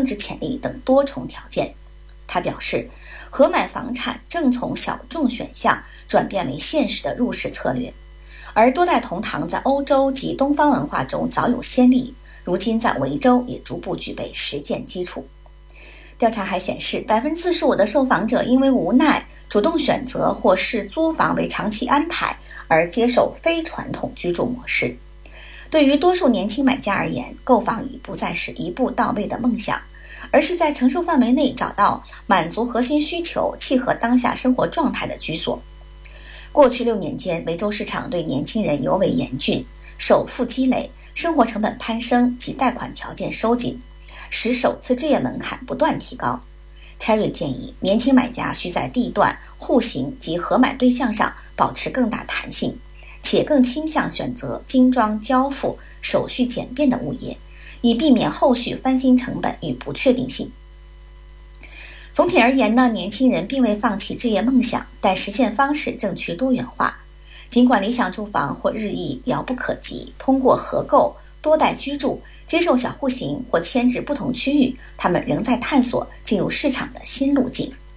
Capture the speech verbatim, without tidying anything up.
增值潜力等多重条件。他表示，合买房产正从小众选项转变为现实的入市策略，而多代同堂在欧洲及东方文化中早有先例，如今在维州也逐步具备实践基础。调查还显示， 百分之四十五 的受访者因为无奈主动选择或视租房为长期安排而接受非传统居住模式。对于多数年轻买家而言，购房已不再是一步到位的梦想，而是在承受范围内找到满足核心需求、契合当下生活状态的居所。过去六年间，维州市场对年轻人尤为严峻，首付积累、生活成本攀升及贷款条件收紧，使首次置业门槛不断提高。Cherry 建议，年轻买家需在地段、户型及合买对象上保持更大弹性，且更倾向选择精装交付、手续简便的物业，以避免后续翻新成本与不确定性。总体而言呢，年轻人并未放弃置业梦想，但实现方式正趋多元化。尽管理想住房或日益遥不可及，通过合购、多代居住、接受小户型或迁至不同区域，他们仍在探索进入市场的新路径。